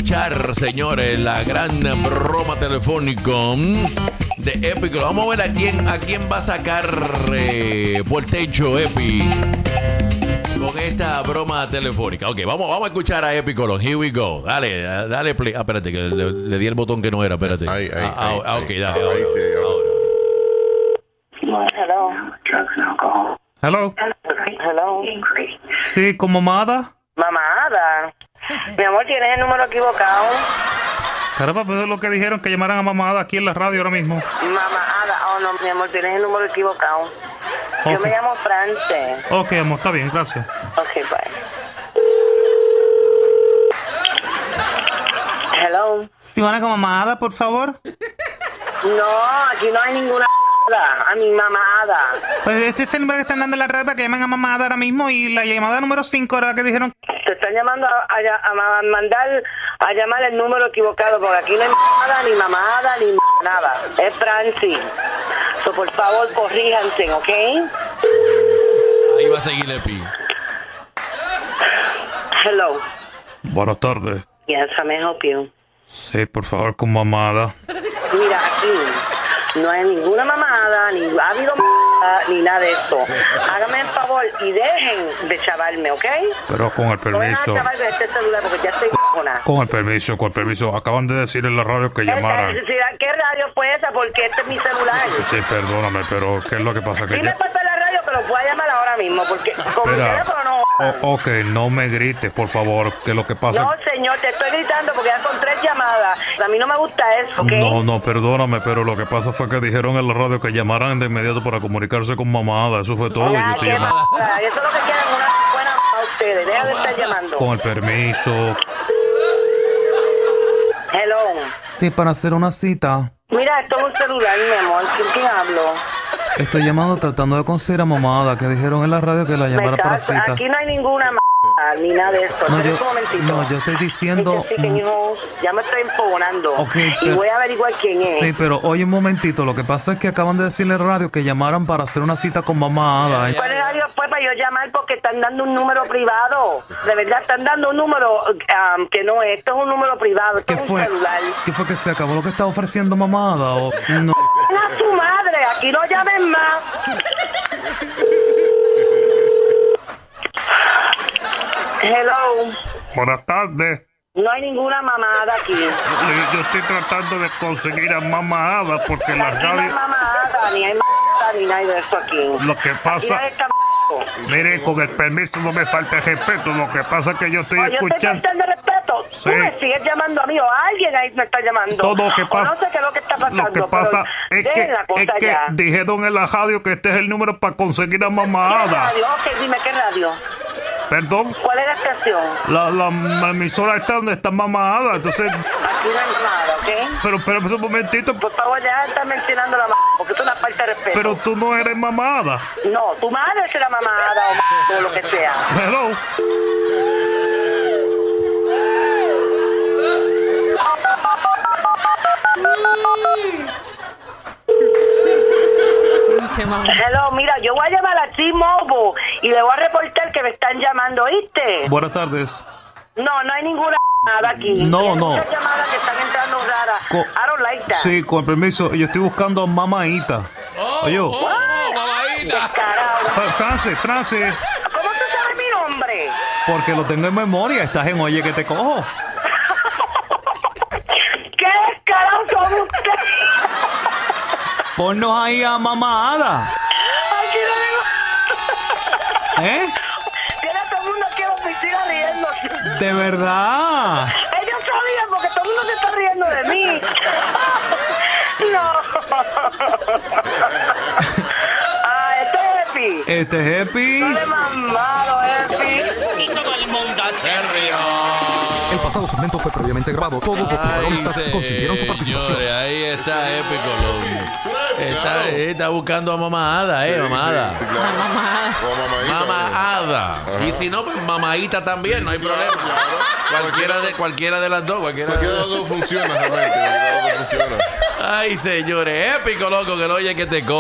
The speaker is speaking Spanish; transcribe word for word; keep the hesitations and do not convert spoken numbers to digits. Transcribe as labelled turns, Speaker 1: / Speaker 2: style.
Speaker 1: escuchar, señores, la gran broma telefónica de Épico. Vamos a ver a quién, a quién va a sacar eh, por techo Epi con esta broma telefónica. Ok, vamos, vamos a escuchar a Épico. Here we go. Dale, dale play. Ah, espérate, que le, le di el botón que no era. Espérate.
Speaker 2: Ahí, ahí,
Speaker 1: ah,
Speaker 2: ahí,
Speaker 1: ah, ok,
Speaker 2: ahí,
Speaker 1: dale.
Speaker 2: ahí,
Speaker 1: Ahora,
Speaker 2: sí, ahora
Speaker 1: ahora.
Speaker 3: Hello.
Speaker 4: Hello.
Speaker 3: Hello.
Speaker 4: Sí, ¿con mamada?
Speaker 3: Mamada. Mi amor, tienes el número equivocado.
Speaker 4: Caramba, pues es lo que dijeron, que llamaran a mamada aquí en la radio ahora mismo.
Speaker 3: Mamada. Oh, no, mi amor, tienes el número equivocado. Yo
Speaker 4: Ok.
Speaker 3: me llamo France.
Speaker 4: Ok, amor, está bien, gracias.
Speaker 3: Ok, bye. Hello.
Speaker 4: ¿Sí van a con mamada, por favor?
Speaker 3: No, aquí no hay ninguna a mi mamada.
Speaker 4: Pues este es el número que están dando en la red para que llamen a mamada ahora mismo. Y la llamada número cinco era la que dijeron.
Speaker 3: Te están llamando a, a, a mandar a llamar el número equivocado, porque aquí no hay mamada, ni mamada, ni nada. Es Francis. So, por favor, corríjanse, ¿ok?
Speaker 1: Ahí va a seguir Epi.
Speaker 3: Hello.
Speaker 4: Buenas tardes.
Speaker 3: Yes, how may I help you?
Speaker 4: Sí, por favor, con mamada.
Speaker 3: Mira, aquí no hay ninguna mamada, ni ha habido mamada, ni nada de eso. Hágame el favor y dejen de chavarme, ¿ok?
Speaker 4: Pero con el
Speaker 3: No dejen
Speaker 4: permiso.
Speaker 3: de chavarme de este celular porque ya estoy con
Speaker 4: Con el permiso, con el permiso. Acaban de decir en la radio que llamaran.
Speaker 3: ¿Qué radio fue esa? Porque este es mi celular.
Speaker 4: Sí, perdóname, pero ¿qué es lo que pasa? Que
Speaker 3: Sí me
Speaker 4: ya...
Speaker 3: pasa la radio, pero voy a llamar ahora mismo porque con mi
Speaker 4: Espera.
Speaker 3: teléfono no.
Speaker 4: O- ok, no me grites, por favor, que lo que pasa...
Speaker 3: No, señor, te estoy gritando porque ya son tres llamadas. A mí no me gusta eso, ¿ok?
Speaker 4: No, no, perdóname, pero lo que pasa fue que dijeron en la radio que llamaran de inmediato para comunicarse con mamada. Eso fue todo.
Speaker 3: Ya,
Speaker 4: Yo estoy
Speaker 3: qué
Speaker 4: llamando
Speaker 3: mala. Eso es lo que quieren, una buena a ustedes. Deja de estar llamando.
Speaker 4: con el permiso.
Speaker 3: Hello.
Speaker 4: Sí, para hacer una cita.
Speaker 3: Mira, esto es un celular, mi amor. ¿Con quién hablo?
Speaker 4: Estoy llamando tratando de conseguir a mamada, que dijeron en la radio que la llamara
Speaker 3: Me
Speaker 4: para
Speaker 3: caso.
Speaker 4: cita.
Speaker 3: Aquí no hay ninguna m ni nada de eso.
Speaker 4: No,
Speaker 3: Espera
Speaker 4: yo-
Speaker 3: un momentito.
Speaker 4: no, yo estoy diciendo-
Speaker 3: Sí, que no, ya me estoy empogonando.
Speaker 4: Ok,
Speaker 3: y
Speaker 4: pero-
Speaker 3: voy a averiguar quién es.
Speaker 4: Sí, pero oye un momentito, lo que pasa es que acaban de decirle en la radio que llamaran para hacer una cita con mamada.
Speaker 3: ¿Cuál es radio pues para yo llamar? Porque están dando un número privado. De verdad, están dando un número um, que no es. Esto es un número privado. Esto
Speaker 4: ¿Qué
Speaker 3: es un
Speaker 4: fue?
Speaker 3: celular.
Speaker 4: ¿Qué fue que se acabó lo que estaba ofreciendo mamada? O no?
Speaker 3: ¡A su madre! Aquí no llamen más. Hello.
Speaker 4: Buenas tardes.
Speaker 3: No hay ninguna mamada aquí.
Speaker 4: Yo estoy tratando de conseguir a mamada porque la
Speaker 3: Aquí no hay
Speaker 4: radio...
Speaker 3: mamada, ni hay mamada, ni nada de eso aquí.
Speaker 4: Lo que
Speaker 3: Aquí
Speaker 4: pasa...
Speaker 3: no hay cam-
Speaker 4: Mire, con el permiso no me falta el respeto. Lo que pasa es que yo estoy
Speaker 3: O yo estoy
Speaker 4: escuchando...
Speaker 3: faltando de respeto.
Speaker 4: Sí.
Speaker 3: Tú me sigues llamando a mí o alguien ahí me está llamando.
Speaker 4: Todo lo que
Speaker 3: O
Speaker 4: pasa...
Speaker 3: no sé qué es lo que está pasando.
Speaker 4: Lo que pasa
Speaker 3: pero
Speaker 4: es que,
Speaker 3: dejen la cosa
Speaker 4: es que
Speaker 3: ya.
Speaker 4: dijeron en la radio que este es el número para conseguir a
Speaker 3: ¿Qué
Speaker 4: mamada.
Speaker 3: radio? Ok, dime, ¿qué radio?
Speaker 4: Perdón,
Speaker 3: ¿Cuál es la estación?
Speaker 4: la, la, la emisora está donde está mamada. Entonces,
Speaker 3: Aquí no hay mamada, ¿ok?
Speaker 4: pero, pero un momentito.
Speaker 3: Por favor, deja de estar mencionando la mamada, porque es una falta de respeto.
Speaker 4: Pero tú no eres mamada.
Speaker 3: No, tu madre será mamada o, m- o lo que sea.
Speaker 4: Hello.
Speaker 3: Hello, mira, yo voy a llamar a T-Mobile y le voy a reportar que me están llamando, ¿oíste?
Speaker 4: Buenas tardes.
Speaker 3: No, no hay ninguna nada aquí.
Speaker 4: No,
Speaker 3: Hay
Speaker 4: no.
Speaker 3: muchas llamadas que están entrando raras.
Speaker 4: Co-
Speaker 3: I don't like that.
Speaker 4: Sí, con permiso. Yo estoy buscando a mamaita. Oye,
Speaker 1: Oh, mamadita.
Speaker 3: Descarado.
Speaker 4: Fra- Francis, Francis.
Speaker 3: ¿Cómo tú sabes mi nombre?
Speaker 4: Porque lo tengo en memoria. Estás en Oye que te cojo.
Speaker 3: ¿Qué descarado son ustedes?
Speaker 4: Ponnos ahí a mamada.
Speaker 3: Aquí no digo...
Speaker 4: ¿Eh?
Speaker 3: Tiene a todo el mundo aquí en la oficina riendo.
Speaker 4: De verdad.
Speaker 3: Ellos sabían porque todo el mundo se está riendo de mí. No. Ah, este es Epi.
Speaker 4: Este es Epi.
Speaker 3: Dale más malo, Epi.
Speaker 1: Y todo el mundo se rió.
Speaker 5: El pasado segmento fue previamente grabado. Todos los protagonistas
Speaker 1: Ay,
Speaker 5: consintieron su participación.
Speaker 1: señores, ahí está Épico. Lo- Está, está buscando a mamá Ada, eh,
Speaker 2: Sí,
Speaker 1: mamá Ada.
Speaker 2: sí, sí, claro. O mamadita.
Speaker 1: Mamá Ada.
Speaker 2: Ajá.
Speaker 1: Y si no, pues mamadita también, no hay problema.
Speaker 2: Claro.
Speaker 1: Cualquiera de, cualquiera de las dos, cualquiera de
Speaker 2: Cualquiera
Speaker 1: las
Speaker 2: de
Speaker 1: dos.
Speaker 2: los dos funciona realmente. Cualquiera de los dos funciona.
Speaker 1: Ay, señores, Épico, loco, que no oye que te co